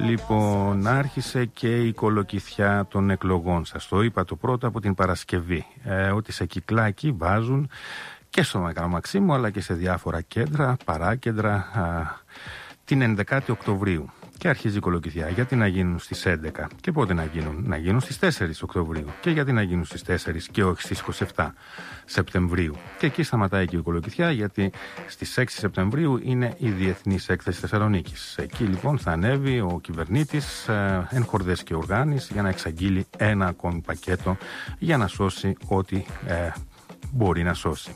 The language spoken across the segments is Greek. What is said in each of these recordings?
Λοιπόν, άρχισε και η κολοκυθιά των εκλογών. Σας το είπα το πρώτο από την Παρασκευή. Ότι σε κυκλά εκεί βάζουν και στο Μεγάλο Μαξίμου αλλά και σε διάφορα κέντρα, παράκεντρα, την 11η Οκτωβρίου. Και αρχίζει η κολοκυθιά. Γιατί να γίνουν στις 11 και πότε να γίνουν? Να γίνουν στις 4 Οκτωβρίου. Και γιατί να γίνουν στις 4 και όχι στις 27 Σεπτεμβρίου. Και εκεί σταματάει και η κολοκυθιά, γιατί στις 6 Σεπτεμβρίου είναι η Διεθνής Έκθεση Θεσσαλονίκης. Εκεί λοιπόν θα ανέβει ο κυβερνήτης εν χορδές και οργάνης για να εξαγγείλει ένα ακόμη πακέτο για να σώσει ό,τι μπορεί να σώσει.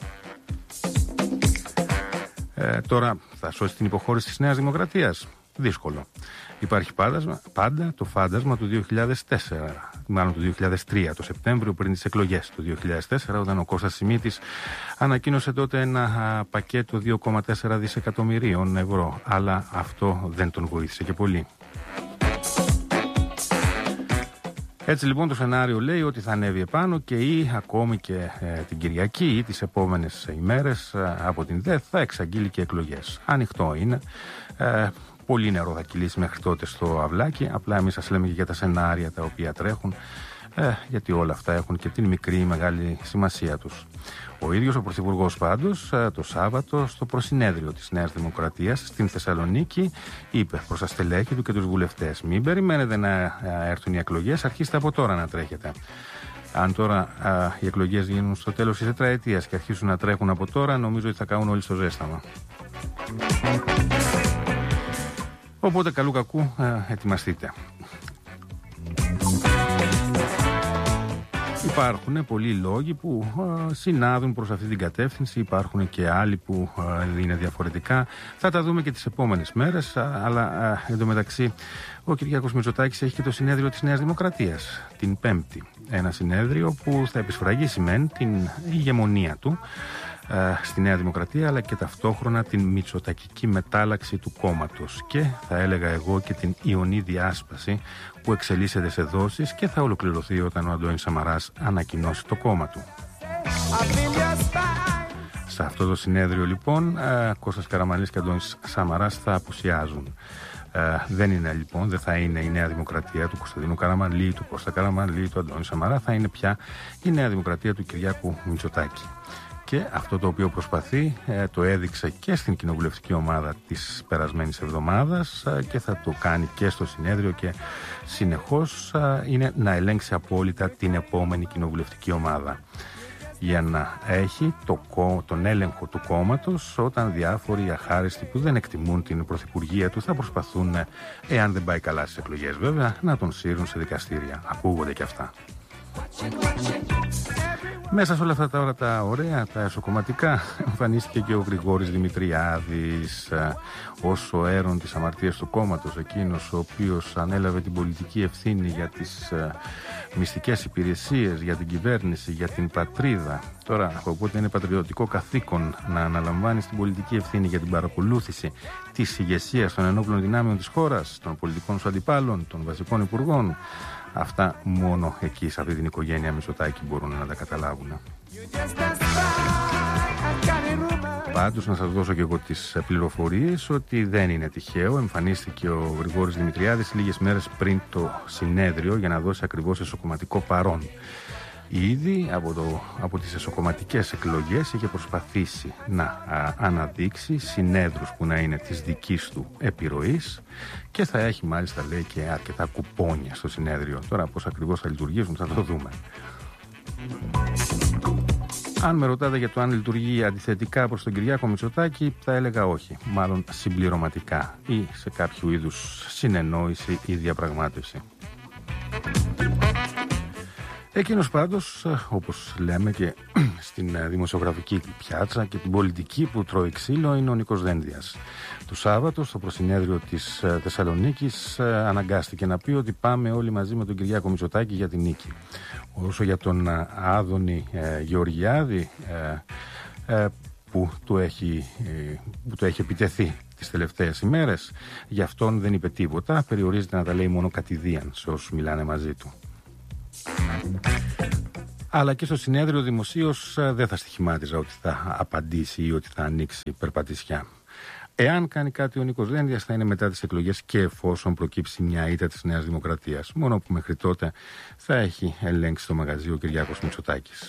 Τώρα θα σώσει την υποχώρηση της Νέας Δημοκρατίας? Δύσκολο. Υπάρχει πάντα το φάντασμα του 2004, μάλλον του 2003, το Σεπτέμβριο πριν τις εκλογές του 2004, όταν ο Κώστας Σιμίτης ανακοίνωσε τότε ένα πακέτο 2,4 δισεκατομμυρίων ευρώ, αλλά αυτό δεν τον βοήθησε και πολύ. Έτσι λοιπόν το σενάριο λέει ότι θα ανέβει επάνω και ή ακόμη και την Κυριακή ή τις επόμενες ημέρες από την ΔΕΘ θα εξαγγείλει και εκλογές. Ανοιχτό είναι. Πολύ νερό θα κυλήσει μέχρι τότε στο αυλάκι. Απλά εμείς σας λέμε και για τα σενάρια τα οποία τρέχουν, γιατί όλα αυτά έχουν και την μικρή ή μεγάλη σημασία τους. Ο ίδιος ο Πρωθυπουργός πάντως το Σάββατο στο προσυνέδριο της Νέας Δημοκρατίας στην Θεσσαλονίκη είπε προς τα στελέχη του και τους βουλευτές: μην περιμένετε να έρθουν οι εκλογές, αρχίστε από τώρα να τρέχετε. Αν τώρα οι εκλογές γίνουν στο τέλος της τετραετίας και αρχίσουν να τρέχουν από τώρα, νομίζω ότι θα κάνουν όλοι στο ζέσταμα. Οπότε καλού κακού ετοιμαστείτε. Υπάρχουν πολλοί λόγοι που συνάδουν προς αυτή την κατεύθυνση, υπάρχουν και άλλοι που είναι διαφορετικά. Θα τα δούμε και τις επόμενες μέρες, αλλά εντωμεταξύ ο Κυριάκος Μητσοτάκης έχει και το συνέδριο της Νέας Δημοκρατίας την Πέμπτη. Ένα συνέδριο που θα επισφραγίσει μεν την ηγεμονία του στη Νέα Δημοκρατία, αλλά και ταυτόχρονα την μητσοτακική μετάλλαξη του κόμματος και θα έλεγα εγώ και την ιονή διάσπαση που εξελίσσεται σε δόσεις και θα ολοκληρωθεί όταν ο Αντώνης Σαμαράς ανακοινώσει το κόμμα του. Σε αυτό το συνέδριο λοιπόν Κώστας Καραμανλής και Αντώνης Σαμαράς θα απουσιάζουν. Δεν θα είναι η Νέα Δημοκρατία του Κωνσταντίνου Καραμανλή, του Κώστα Καραμανλή, του Αντώνη Σαμαρά, θα είναι πια η Νέα Δημοκρατία του Κυριάκου Μητσοτάκη. Και αυτό το οποίο προσπαθεί το έδειξε και στην κοινοβουλευτική ομάδα της περασμένης εβδομάδας και θα το κάνει και στο συνέδριο και συνεχώς είναι να ελέγξει απόλυτα την επόμενη κοινοβουλευτική ομάδα για να έχει τον έλεγχο του κόμματος όταν διάφοροι αχάριστοι που δεν εκτιμούν την πρωθυπουργία του θα προσπαθούν, εάν δεν πάει καλά στις εκλογές βέβαια, να τον σύρουν σε δικαστήρια. Ακούγονται και αυτά. Μέσα σε όλα αυτά τώρα τα ωραία, τα εσωκομματικά, εμφανίστηκε και ο Γρηγόρης Δημητριάδης ως ο αίρον της αμαρτίας του κόμματος, εκείνος ο οποίος ανέλαβε την πολιτική ευθύνη για τις μυστικές υπηρεσίες, για την κυβέρνηση, για την πατρίδα. Τώρα, οπότε είναι πατριωτικό καθήκον να αναλαμβάνει την πολιτική ευθύνη για την παρακολούθηση της ηγεσίας των ενόπλων δυνάμεων της χώρας, των πολιτικών σου αντιπάλων, των βασικών υπουργών. Αυτά μόνο εκεί, σε αυτή την οικογένεια Μητσοτάκη, μπορούν να τα καταλάβουν. Πάντως να σας δώσω και εγώ τις πληροφορίες ότι δεν είναι τυχαίο. Εμφανίστηκε ο Γρηγόρης Δημητριάδης λίγες μέρες πριν το συνέδριο για να δώσει ακριβώς εσωκομματικό παρόν. Ήδη από τις εσωκομματικές εκλογές είχε προσπαθήσει να αναδείξει συνέδρους που να είναι της δικής του επιρροής και θα έχει μάλιστα, λέει, και αρκετά κουπόνια στο συνέδριο. Τώρα πώς ακριβώς θα λειτουργήσουν θα το δούμε. Αν με ρωτάτε για το αν λειτουργεί αντιθετικά προς τον Κυριάκο Μητσοτάκη, θα έλεγα όχι. Μάλλον συμπληρωματικά ή σε κάποιο είδους συνεννόηση ή διαπραγμάτευση. Εκείνος πάντως, όπως λέμε και στην δημοσιογραφική πιάτσα και την πολιτική που τρώει ξύλο, είναι ο Νίκος Δένδιας. Το Σάββατο στο προσυνέδριο της Θεσσαλονίκης αναγκάστηκε να πει ότι πάμε όλοι μαζί με τον Κυριάκο Μητσοτάκη για την νίκη. Όσο για τον Άδωνη Γεωργιάδη που του έχει επιτεθεί τις τελευταίες ημέρες, γι' αυτόν δεν είπε τίποτα, περιορίζεται να τα λέει μόνο κατηδίαν σε όσους μιλάνε μαζί του. Αλλά και στο συνέδριο δημοσίως δεν θα στοιχημάτιζα ότι θα απαντήσει ή ότι θα ανοίξει περπατησιά. Εάν κάνει κάτι ο Νίκος Δένδιας, θα είναι μετά τις εκλογές και εφόσον προκύψει μια ήττα της Νέας Δημοκρατίας. Μόνο που μέχρι τότε θα έχει ελέγξει το μαγαζί ο Κυριάκος Μητσοτάκης.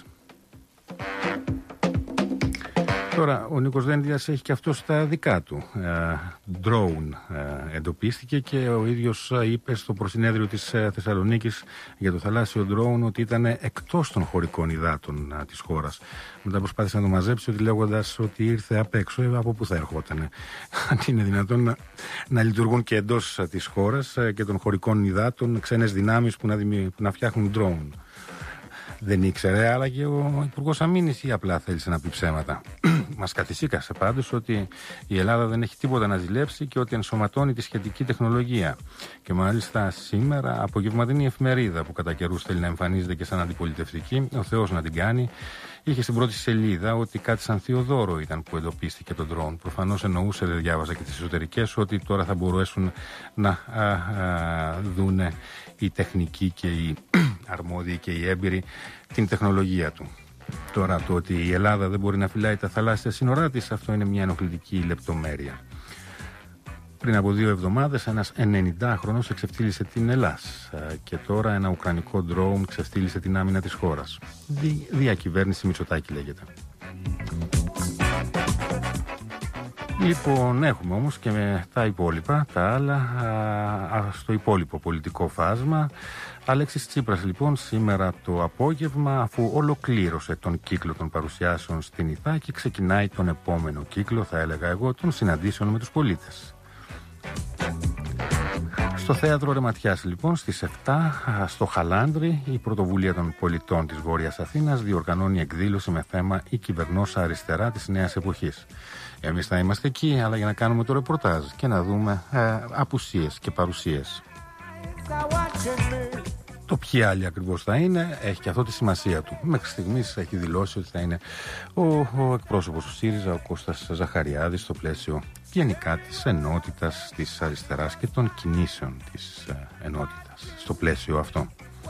Τώρα, ο Νίκος Δένδιας έχει και αυτό στα δικά του. Drone εντοπίστηκε και ο ίδιος είπε στο προσυνέδριο της Θεσσαλονίκης για το θαλάσσιο drone ότι ήταν εκτός των χωρικών υδάτων της χώρας. Μετά προσπάθησε να το μαζέψει λέγοντας ότι ήρθε απ' έξω. Από πού θα ερχόταν? Αν είναι δυνατόν να λειτουργούν και εντός της χώρας και των χωρικών υδάτων ξένες δυνάμεις που να φτιάχνουν drone. Δεν ήξερε, αλλά και ο Υπουργός Αμήνης, ή απλά θέλησε να πει ψέματα? Μας καθησύκασε πάντως ότι η Ελλάδα δεν έχει τίποτα να ζηλέψει και ότι ενσωματώνει τη σχετική τεχνολογία. Και μάλιστα σήμερα, απογευματινή εφημερίδα που κατά καιρούς θέλει να εμφανίζεται και σαν αντιπολιτευτική, ο Θεός να την κάνει, είχε στην πρώτη σελίδα ότι κάτι σαν Θεοδόρο ήταν που εντοπίστηκε το ντρόουν. Προφανώς εννοούσε, δεν διάβαζα και τις εσωτερικές, ότι τώρα θα μπορέσουν να δούνε οι τεχνικοί και οι αρμόδιοι και οι έμπειροι την τεχνολογία του. Τώρα το ότι η Ελλάδα δεν μπορεί να φυλάει τα θαλάσσια σύνορά της, αυτό είναι μια ενοχλητική λεπτομέρεια. Πριν από 2 εβδομάδες ένας 90χρονος εξεφτύλισε την Ελλάς και τώρα ένα ουκρανικό ντρόουν ξεφτύλισε την άμυνα της χώρας. Διακυβέρνηση Μητσοτάκη λέγεται. Λοιπόν, έχουμε όμως και με τα υπόλοιπα, τα άλλα, στο υπόλοιπο πολιτικό φάσμα. Αλέξης Τσίπρας λοιπόν σήμερα το απόγευμα, αφού ολοκλήρωσε τον κύκλο των παρουσιάσεων στην Ιθάκη, ξεκινάει τον επόμενο κύκλο, θα έλεγα εγώ, των συναντήσεων με τους πολίτες. Στο θέατρο Ρεματιάς λοιπόν στις 7 στο Χαλάνδρη, η Πρωτοβουλία των Πολιτών της Βόρειας Αθήνας διοργανώνει εκδήλωση με θέμα «Η κυβερνόσα αριστερά της νέας εποχής». Εμείς θα είμαστε εκεί, αλλά για να κάνουμε το ρεπορτάζ και να δούμε απουσίες και παρουσίες. Το ποιοι άλλοι ακριβώς θα είναι έχει και αυτό τη σημασία του. Μέχρι στιγμής έχει δηλώσει ότι θα είναι ο εκπρόσωπος του ΣΥΡΙΖΑ, ο Κώστας Ζαχαριάδης, στο πλαίσιο γενικά της ενότητας της αριστεράς και των κινήσεων της ενότητας στο πλαίσιο αυτό.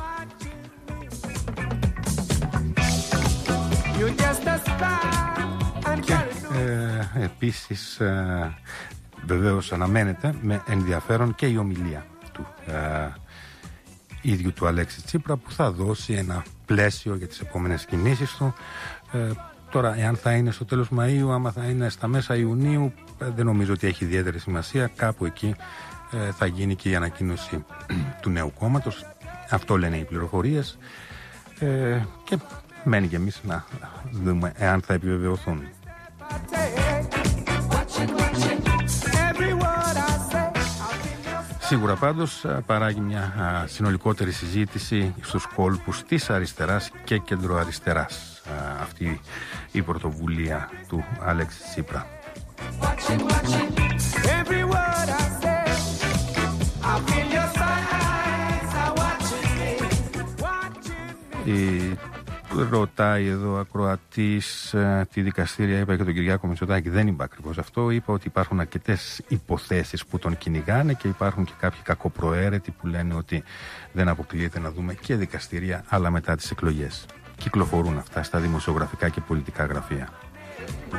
Και επίσης βεβαίως αναμένεται με ενδιαφέρον και η ομιλία του ίδιου του Αλέξη Τσίπρα, που θα δώσει ένα πλαίσιο για τις επόμενες κινήσεις του. Τώρα, εάν θα είναι στο τέλος Μαΐου, άμα θα είναι στα μέσα Ιουνίου, δεν νομίζω ότι έχει ιδιαίτερη σημασία. Κάπου εκεί θα γίνει και η ανακοίνωση του νέου κόμματος. Αυτό λένε οι πληροφορίες. Και μένει και εμείς να δούμε εάν θα επιβεβαιωθούν. Σίγουρα πάντως παράγει μια συνολικότερη συζήτηση στους κόλπους της αριστεράς και κεντροαριστεράς αυτή η πρωτοβουλία του Αλέξη Τσίπρα. Ρωτάει εδώ ακροατής τη δικαστήρια, είπα και τον Κυριάκο Μητσοτάκη, δεν είπα ακριβώς αυτό, είπα ότι υπάρχουν αρκετές υποθέσεις που τον κυνηγάνε και υπάρχουν και κάποιοι κακοπροαίρετοι που λένε ότι δεν αποκλείεται να δούμε και δικαστήρια αλλά μετά τις εκλογές. Κυκλοφορούν αυτά στα δημοσιογραφικά και πολιτικά γραφεία.